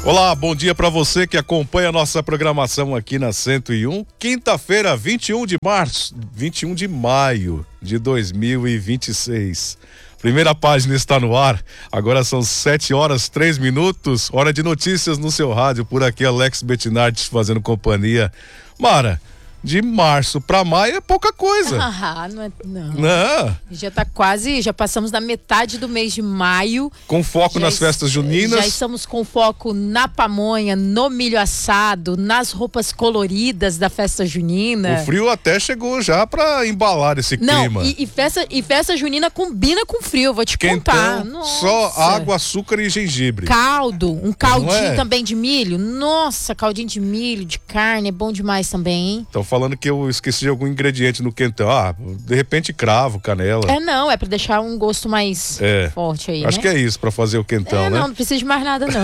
Olá, bom dia para você que acompanha a nossa programação aqui na 101. Quinta-feira, 21 de maio de 2026. Primeira página está no ar. Agora são 7h03. Hora de notícias no seu rádio. Por aqui, Alex Bettinardi fazendo companhia. Mara, de março para maio é pouca coisa. Não. Já passamos da metade do mês de maio. Com foco nas festas juninas. Já estamos com foco na pamonha, no milho assado, nas roupas coloridas da festa junina. O frio até chegou já para embalar esse clima. E festa junina combina com frio, vou te contar. Nossa. Só água, açúcar e gengibre. Um caldinho também de milho. Nossa, caldinho de milho, de carne, é bom demais também, hein? Estão falando que eu esqueci de algum ingrediente no quentão. De repente cravo, canela. É para deixar um gosto mais forte aí, Acho que é isso, para fazer o quentão, né? Não precisa de mais nada, não.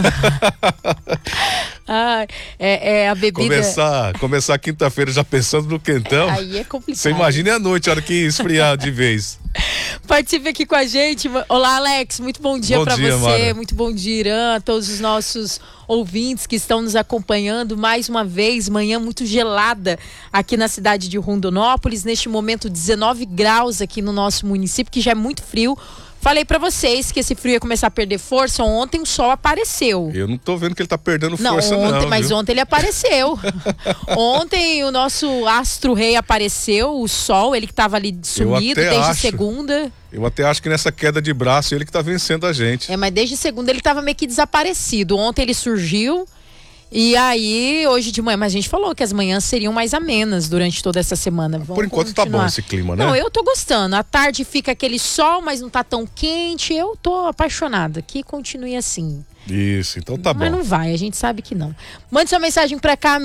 A bebida... Começar quinta-feira já pensando no quentão. Aí é complicado. Você imagina a noite, a hora que esfriar de vez. Participe aqui com a gente. Olá, Alex, muito bom dia para você. Mara. Muito bom dia, Irã, a todos os nossos ouvintes que estão nos acompanhando mais uma vez. Manhã muito gelada aqui na cidade de Rondonópolis. Neste momento 19 graus aqui no nosso município, que já é muito frio. Falei pra vocês que esse frio ia começar a perder força. Ontem o sol apareceu. Eu não tô vendo que ele tá perdendo força, não. Mas ontem ele apareceu. Ontem o nosso astro-rei apareceu, o sol, ele que tava ali sumido desde segunda. Eu até acho que nessa queda de braço ele que tá vencendo a gente. Mas desde segunda ele tava meio que desaparecido. Ontem ele surgiu. E aí, hoje de manhã, mas a gente falou que as manhãs seriam mais amenas durante toda essa semana. Por enquanto tá bom esse clima, né? Não, eu tô gostando. À tarde fica aquele sol, mas não tá tão quente. Eu tô apaixonada. Que continue assim. Isso, então tá bom. Mas não vai, a gente sabe que não. Mande sua mensagem pra cá,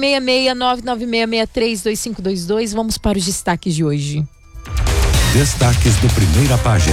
66996632522. Vamos para os destaques de hoje. Destaques do Primeira Página.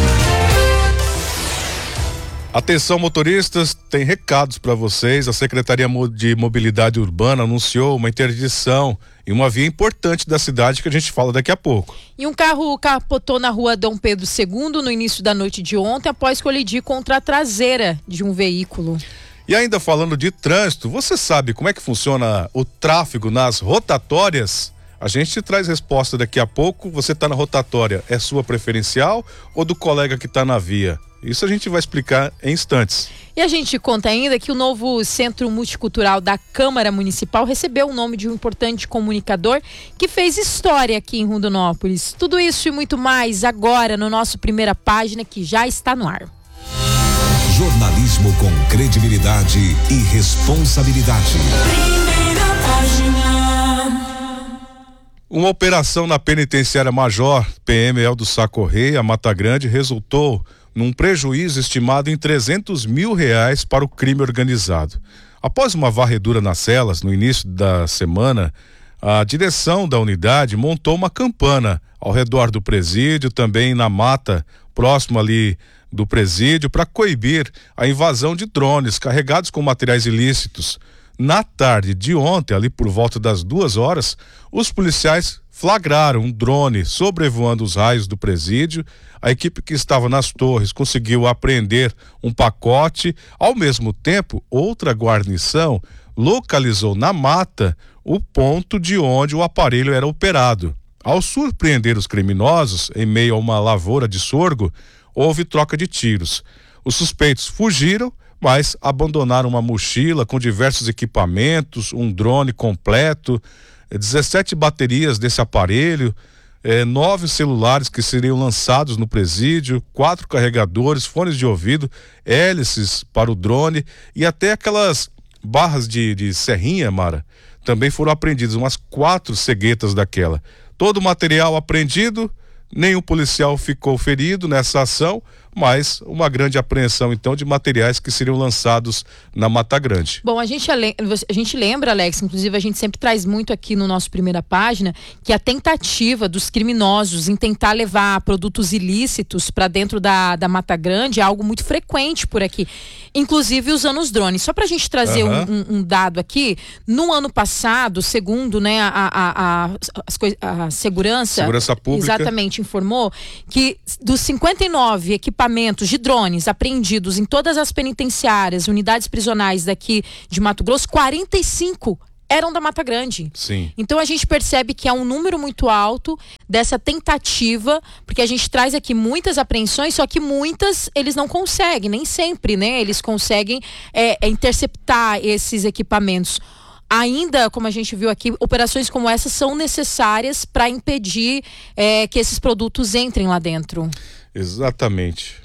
Atenção, motoristas, tem recados para vocês. A Secretaria de Mobilidade Urbana anunciou uma interdição em uma via importante da cidade que a gente fala daqui a pouco. E um carro capotou na rua Dom Pedro II no início da noite de ontem após colidir contra a traseira de um veículo. E ainda falando de trânsito, você sabe como é que funciona o tráfego nas rotatórias? A gente te traz resposta daqui a pouco. Você está na rotatória, é sua preferencial ou do colega que está na via? Isso a gente vai explicar em instantes. E a gente conta ainda que o novo Centro Multicultural da Câmara Municipal recebeu o nome de um importante comunicador que fez história aqui em Rondonópolis. Tudo isso e muito mais agora no nosso Primeira Página, que já está no ar. Jornalismo com credibilidade e responsabilidade. Primeira Página. Uma operação na penitenciária Major PM Eldo Sá Correia, Mata Grande, resultou num prejuízo estimado em R$300 mil para o crime organizado. Após uma varredura nas celas no início da semana, a direção da unidade montou uma campana ao redor do presídio, também na mata próximo ali do presídio, para coibir a invasão de drones carregados com materiais ilícitos. Na tarde de ontem, ali por volta das 2h, os policiais flagraram um drone sobrevoando os raios do presídio. A equipe que estava nas torres conseguiu apreender um pacote. Ao mesmo tempo, outra guarnição localizou na mata o ponto de onde o aparelho era operado. Ao surpreender os criminosos, em meio a uma lavoura de sorgo, houve troca de tiros. Os suspeitos fugiram, mas abandonaram uma mochila com diversos equipamentos, um drone completo, 17 baterias desse aparelho, 9 celulares que seriam lançados no presídio, 4 carregadores, fones de ouvido, hélices para o drone e até aquelas barras de serrinha, Mara, também foram apreendidas, umas 4 ceguetas daquela. Todo o material apreendido, nenhum policial ficou ferido nessa ação, mas uma grande apreensão então de materiais que seriam lançados na Mata Grande. Bom, a gente lembra, Alex, inclusive a gente sempre traz muito aqui no nosso Primeira Página, que a tentativa dos criminosos em tentar levar produtos ilícitos para dentro da Mata Grande é algo muito frequente por aqui, inclusive usando os drones. Só pra gente trazer um dado aqui, no ano passado, segundo, né, a segurança pública, exatamente, informou que dos 59 equipamentos equipamentos de drones apreendidos em todas as penitenciárias, unidades prisionais daqui de Mato Grosso, 45 eram da Mata Grande. Sim. Então a gente percebe que há um número muito alto dessa tentativa, porque a gente traz aqui muitas apreensões, só que muitas eles não conseguem, nem sempre, né? Eles conseguem interceptar esses equipamentos. Ainda, como a gente viu aqui, operações como essa são necessárias para impedir que esses produtos entrem lá dentro. Exatamente.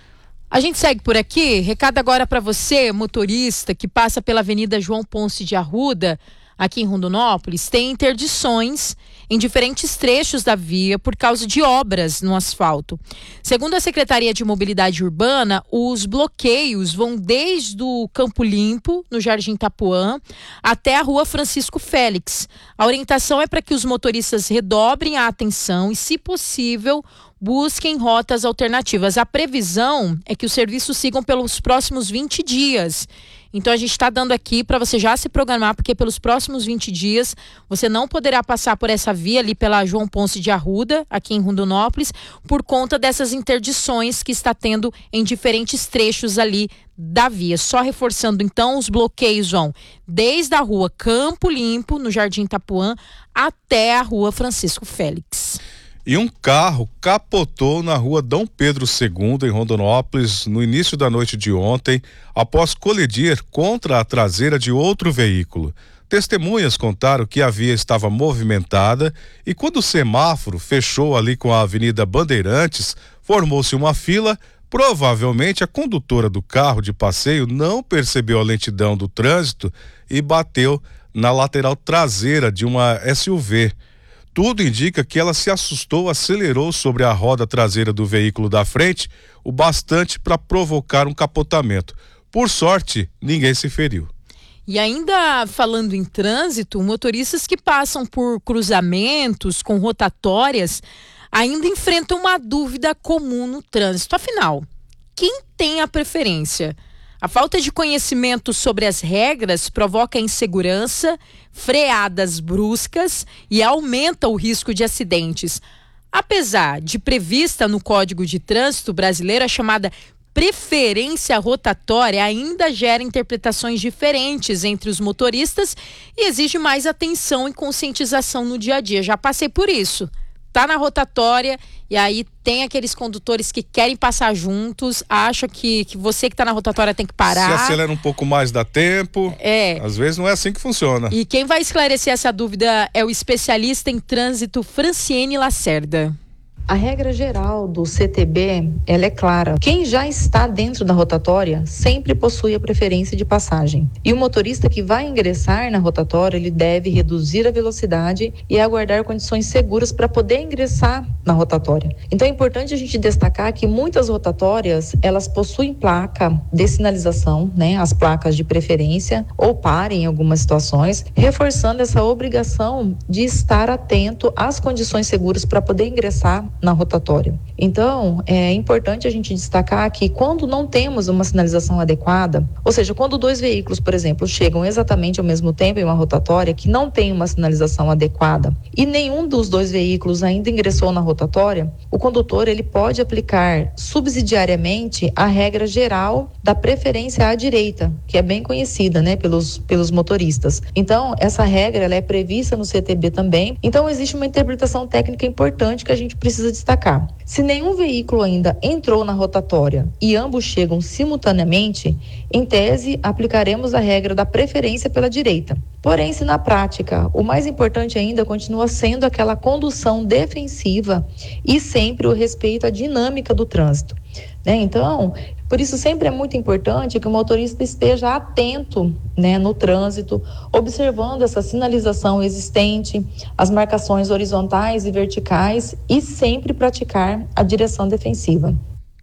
A gente segue por aqui. Recado agora para você, motorista que passa pela Avenida João Ponce de Arruda, aqui em Rondonópolis. Tem interdições em diferentes trechos da via por causa de obras no asfalto. Segundo a Secretaria de Mobilidade Urbana, os bloqueios vão desde o Campo Limpo, no Jardim Itapuã, até a Rua Francisco Félix. A orientação é para que os motoristas redobrem a atenção e, se possível, busquem rotas alternativas. A previsão é que os serviços sigam pelos próximos 20 dias. Então a gente está dando aqui para você já se programar, porque pelos próximos 20 dias você não poderá passar por essa via ali pela João Ponce de Arruda, aqui em Rondonópolis, por conta dessas interdições que está tendo em diferentes trechos ali da via. Só reforçando então, os bloqueios vão desde a Rua Campo Limpo, no Jardim Itapuã, até a Rua Francisco Félix. E um carro capotou na rua Dom Pedro II, em Rondonópolis, no início da noite de ontem, após colidir contra a traseira de outro veículo. Testemunhas contaram que a via estava movimentada e quando o semáforo fechou ali com a Avenida Bandeirantes, formou-se uma fila. Provavelmente a condutora do carro de passeio não percebeu a lentidão do trânsito e bateu na lateral traseira de uma SUV. Tudo indica que ela se assustou, acelerou sobre a roda traseira do veículo da frente, o bastante para provocar um capotamento. Por sorte, ninguém se feriu. E ainda falando em trânsito, motoristas que passam por cruzamentos com rotatórias ainda enfrentam uma dúvida comum no trânsito. Afinal, quem tem a preferência? A falta de conhecimento sobre as regras provoca insegurança, freadas bruscas e aumenta o risco de acidentes. Apesar de prevista no Código de Trânsito Brasileiro, a chamada preferência rotatória ainda gera interpretações diferentes entre os motoristas e exige mais atenção e conscientização no dia a dia. Já passei por isso. Tá na rotatória e aí tem aqueles condutores que querem passar juntos, acham que você que tá na rotatória tem que parar. Se acelera um pouco mais, dá tempo. Às vezes não é assim que funciona. E quem vai esclarecer essa dúvida é o especialista em trânsito Franciene Lacerda. A regra geral do CTB, ela é clara. Quem já está dentro da rotatória sempre possui a preferência de passagem. E o motorista que vai ingressar na rotatória, ele deve reduzir a velocidade e aguardar condições seguras para poder ingressar na rotatória. Então é importante a gente destacar que muitas rotatórias, elas possuem placa de sinalização, né? As placas de preferência ou pare em algumas situações, reforçando essa obrigação de estar atento às condições seguras para poder ingressar na rotatória. Então, é importante a gente destacar que quando não temos uma sinalização adequada, ou seja, quando dois veículos, por exemplo, chegam exatamente ao mesmo tempo em uma rotatória que não tem uma sinalização adequada e nenhum dos dois veículos ainda ingressou na rotatória, o condutor ele pode aplicar subsidiariamente a regra geral da preferência à direita, que é bem conhecida, né, pelos motoristas. Então, essa regra ela é prevista no CTB também. Então, existe uma interpretação técnica importante que a gente precisa destacar. Se nenhum veículo ainda entrou na rotatória e ambos chegam simultaneamente, em tese, aplicaremos a regra da preferência pela direita. Porém, se na prática, o mais importante ainda continua sendo aquela condução defensiva e sempre o respeito à dinâmica do trânsito, né? Então, por isso sempre é muito importante que o motorista esteja atento, né, no trânsito, observando essa sinalização existente, as marcações horizontais e verticais e sempre praticar a direção defensiva.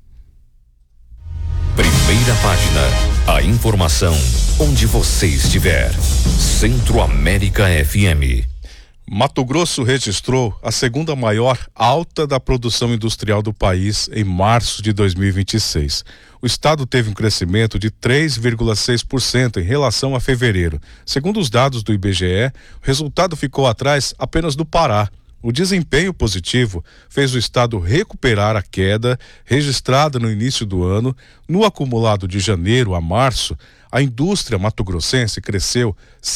Primeira página. A informação onde você estiver. Centro América FM. Mato Grosso registrou a segunda maior alta da produção industrial do país em março de 2026. O estado teve um crescimento de 3,6% em relação a fevereiro. Segundo os dados do IBGE, o resultado ficou atrás apenas do Pará, O desempenho positivo fez o estado recuperar a queda registrada no início do ano. No acumulado de janeiro a março, a indústria mato-grossense cresceu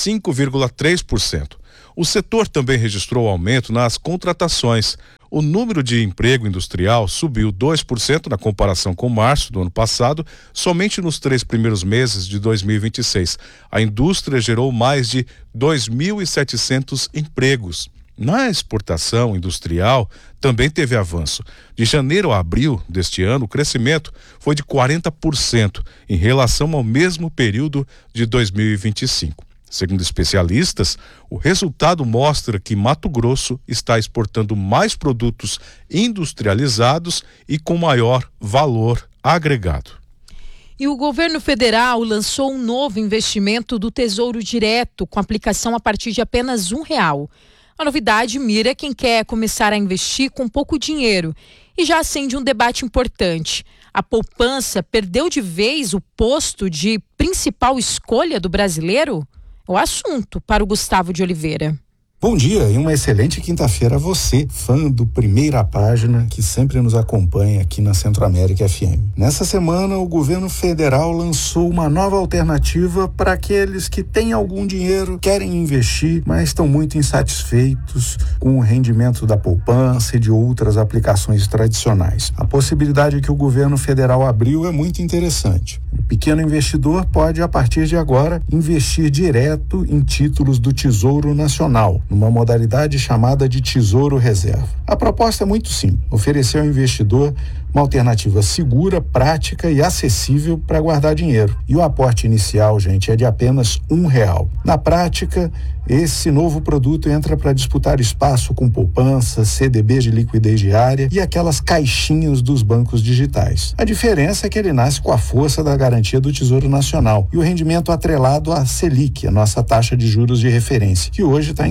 5,3%. O setor também registrou aumento nas contratações. O número de emprego industrial subiu 2% na comparação com março do ano passado. Somente nos 3 primeiros meses de 2026, a indústria gerou mais de 2.700 empregos. Na exportação industrial também teve avanço. De janeiro a abril deste ano, o crescimento foi de 40% em relação ao mesmo período de 2025. Segundo especialistas, o resultado mostra que Mato Grosso está exportando mais produtos industrializados e com maior valor agregado. E o governo federal lançou um novo investimento do Tesouro Direto, com aplicação a partir de apenas R$1. A novidade mira quem quer começar a investir com pouco dinheiro e já acende um debate importante. A poupança perdeu de vez o posto de principal escolha do brasileiro? O assunto para o Gustavo de Oliveira. Bom dia e uma excelente quinta-feira a você, fã do Primeira Página, que sempre nos acompanha aqui na Centro-América FM. Nessa semana, o governo federal lançou uma nova alternativa para aqueles que têm algum dinheiro, querem investir, mas estão muito insatisfeitos com o rendimento da poupança e de outras aplicações tradicionais. A possibilidade que o governo federal abriu é muito interessante. O pequeno investidor pode, a partir de agora, investir direto em títulos do Tesouro Nacional, numa modalidade chamada de Tesouro Reserva. A proposta é muito simples: oferecer ao investidor uma alternativa segura, prática e acessível para guardar dinheiro. E o aporte inicial, gente, é de apenas R$1. Na prática, esse novo produto entra para disputar espaço com poupança, CDB de liquidez diária e aquelas caixinhas dos bancos digitais. A diferença é que ele nasce com a força da garantia do Tesouro Nacional e o rendimento atrelado à Selic, a nossa taxa de juros de referência, que hoje está em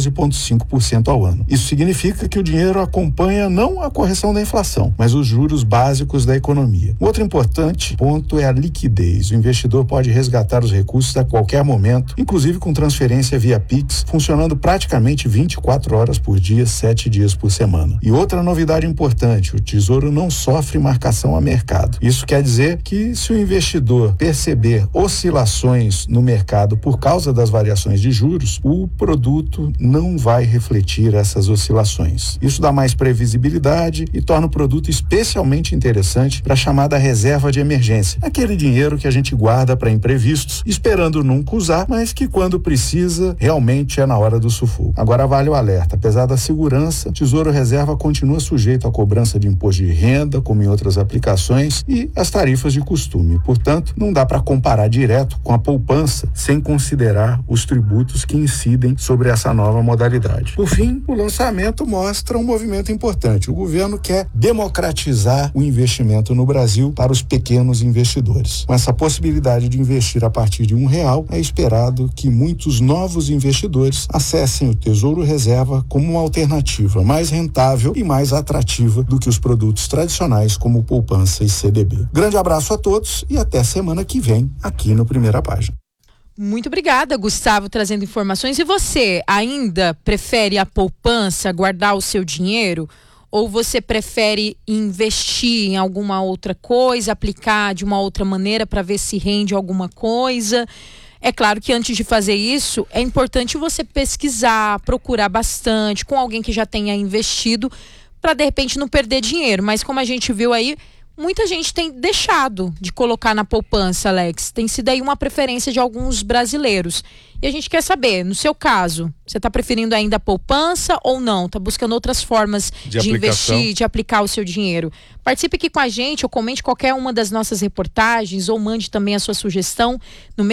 14,5% ao ano. Isso significa que o dinheiro acompanha não a correção da inflação, mas os juros básicos da economia. Outro importante ponto é a liquidez. O investidor pode resgatar os recursos a qualquer momento, inclusive com transferência via Pix, funcionando praticamente 24 horas por dia, 7 dias por semana. E outra novidade importante: o Tesouro não sofre marcação a mercado. Isso quer dizer que, se o investidor perceber oscilações no mercado por causa das variações de juros, o produto não vai refletir essas oscilações. Isso dá mais previsibilidade e torna o produto especialmente interessante para a chamada reserva de emergência, aquele dinheiro que a gente guarda para imprevistos, esperando nunca usar, mas que quando precisa, realmente é na hora do sufoco. Agora vale o alerta: apesar da segurança, o Tesouro Reserva continua sujeito à cobrança de imposto de renda, como em outras aplicações, e as tarifas de costume. Portanto, não dá para comparar direto com a poupança sem considerar os tributos que incidem sobre essa nova modalidade. Por fim, o lançamento mostra um movimento importante. O governo quer democratizar o investimento no Brasil para os pequenos investidores. Com essa possibilidade de investir a partir de R$1, é esperado que muitos novos investidores acessem o Tesouro Reserva como uma alternativa mais rentável e mais atrativa do que os produtos tradicionais como poupança e CDB. Grande abraço a todos e até semana que vem aqui no Primeira Página. Muito obrigada, Gustavo, trazendo informações. E você ainda prefere a poupança, guardar o seu dinheiro? Ou você prefere investir em alguma outra coisa, aplicar de uma outra maneira para ver se rende alguma coisa? É claro que antes de fazer isso, é importante você pesquisar, procurar bastante com alguém que já tenha investido, para de repente não perder dinheiro. Mas como a gente viu aí, muita gente tem deixado de colocar na poupança, Alex. Tem sido aí uma preferência de alguns brasileiros. E a gente quer saber, no seu caso, você está preferindo ainda a poupança ou não? Está buscando outras formas de investir, de aplicar o seu dinheiro? Participe aqui com a gente ou comente qualquer uma das nossas reportagens ou mande também a sua sugestão no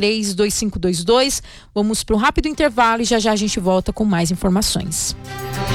66996632522. Vamos para um rápido intervalo e já já a gente volta com mais informações.